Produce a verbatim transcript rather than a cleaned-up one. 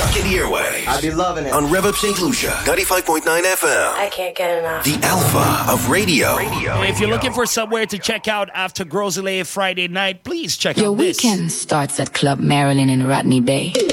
Stuck in the airwaves. I be loving it. On Rev Up Saint Lucia, ninety-five point nine F M. I can't get enough. The alpha of radio. radio. If you're looking for somewhere to check out after Groselay Friday night, please check Your out this. weekend starts at Club Marilyn in Rodney Bay.